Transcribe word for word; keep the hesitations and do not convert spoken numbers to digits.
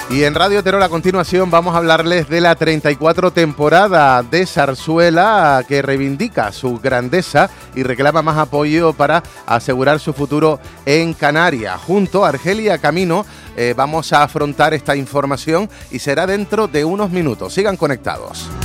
Y en Radio Terror a continuación vamos a hablarles de la treinta y cuatro temporada de Zarzuela, que reivindica su grandeza y reclama más apoyo para asegurar su futuro en Canarias. Junto a Argelia Camino eh, vamos a afrontar esta información y será dentro de unos minutos. Sigan conectados.